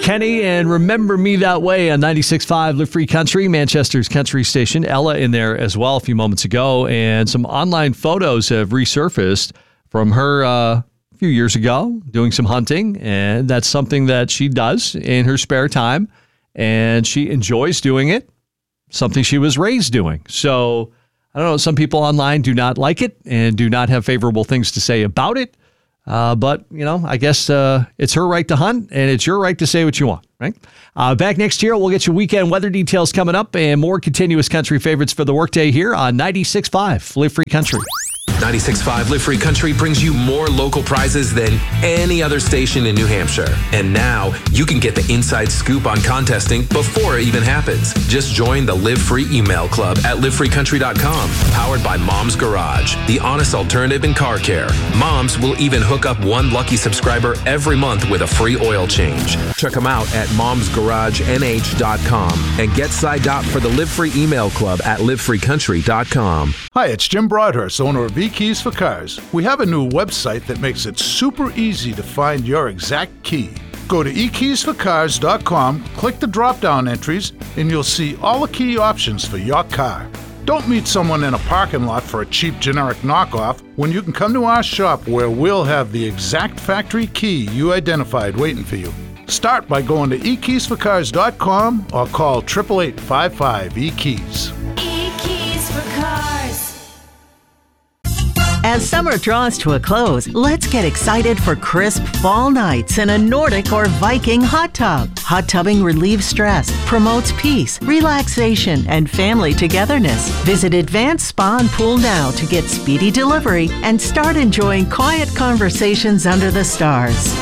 Kenny and Remember Me That Way on 96.5 Live Free Country, Manchester's country station. Ella in there as well a few moments ago. And some online photos have resurfaced from her a few years ago doing some hunting. And that's something that she does in her spare time. And she enjoys doing it, something she was raised doing. So, I don't know, some people online do not like it and do not have favorable things to say about it. But, I guess it's her right to hunt, and it's your right to say what you want, right? Back next year, we'll get you weekend weather details coming up and more continuous country favorites for the workday here on 96.5 Live Free Country. 96.5 Live Free Country brings you more local prizes than any other station in New Hampshire. And now you can get the inside scoop on contesting before it even happens. Just join the Live Free email club at livefreecountry.com. Powered by Mom's Garage, the honest alternative in car care. Moms will even hook up one lucky subscriber every month with a free oil change. Check them out at momsgaragenh.com and get signed up for the Live Free email club at livefreecountry.com. Hi, it's Jim Broadhurst, owner of eKeys for Cars. We have a new website that makes it super easy to find your exact key. Go to eKeysForCars.com, click the drop-down entries, and you'll see all the key options for your car. Don't meet someone in a parking lot for a cheap generic knockoff when you can come to our shop where we'll have the exact factory key you identified waiting for you. Start by going to eKeysForCars.com or call 888-55-EKEYS. eKeys for Cars. As summer draws to a close, let's get excited for crisp fall nights in a Nordic or Viking hot tub. Hot tubbing relieves stress, promotes peace, relaxation, and family togetherness. Visit Advanced Spa and Pool now to get speedy delivery and start enjoying quiet conversations under the stars.